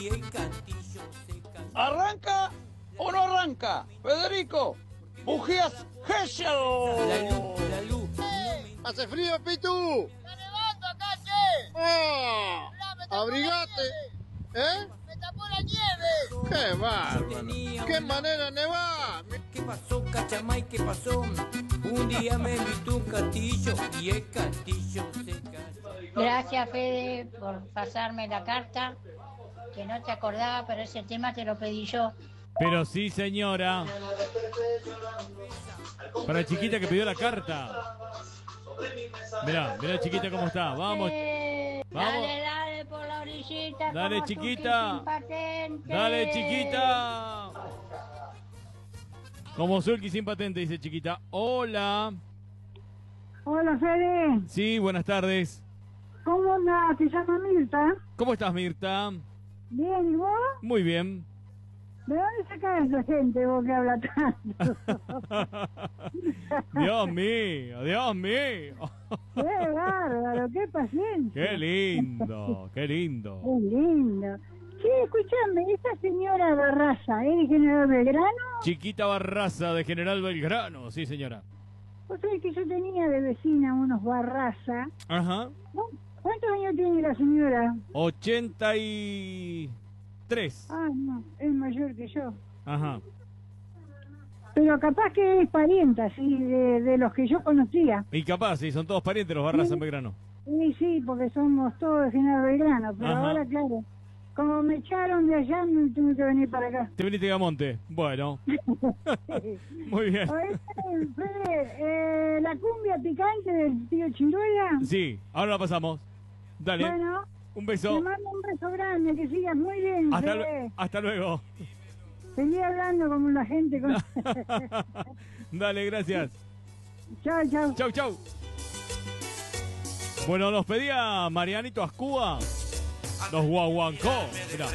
¿Arranca o no arranca? Federico, bujías Gesell. ¡Hace frío, Pitu! ¡Está nevando acá, che! ¡Oh! ¡Abrigate! ¿Eh? ¡Me tapó la nieve! ¡Qué bárbaro! ¡Qué manera de nevar! ¿Qué pasó, Cachamay? ¿Qué pasó? Un día me invitó un castillo y el castillo se cayó. Gracias, Fede, por pasarme la carta, que no te acordaba, pero ese tema te lo pedí yo. Pero sí, señora. Para la chiquita que pidió la carta. Mirá, chiquita cómo está. Vamos. Vamos. Dale por la orillita. Dale, como chiquita. Suki sin patente. Dale, chiquita. Como Sulky sin patente, dice chiquita. Hola. Hola, Fede. Sí, buenas tardes. ¿Cómo andás? Te llama Mirta. ¿Cómo estás, Mirta? Bien, ¿y vos? Muy bien. ¿De dónde sacás esa gente vos que habla tanto? Dios mío, Dios mío. ¡Qué bárbaro! ¡Qué paciencia! Qué lindo, qué lindo. ¡Qué lindo! Che, escuchame, esa señora Barraza, ¿es de General Belgrano? Chiquita Barraza de General Belgrano, sí, señora. Vos sabés que yo tenía de vecina unos Barraza. Ajá. ¿Cuántos años tiene la señora? 83. Ah, no, es mayor que yo. Ajá. Pero capaz que es parienta, sí, de los que yo conocía. Y capaz, sí, son todos parientes los Barraza en Belgrano. Sí, sí, porque somos todos de General Belgrano, pero Ajá. ahora, claro, como me echaron de allá, me tuve que venir para acá. Te viniste de Gamonte. Bueno. Muy bien. Oye, Fede, la cumbia picante del tío Chiruela. Sí, ahora la pasamos. Dale. Bueno, Un te beso. mando un beso grande, que sigas muy bien, Fede. Hasta luego. Seguí hablando como la gente. Con... Dale, gracias. Chao, chao. Chau, chau. Bueno, nos pedía Marianito Ascúa. Los guaguancó. Mirá.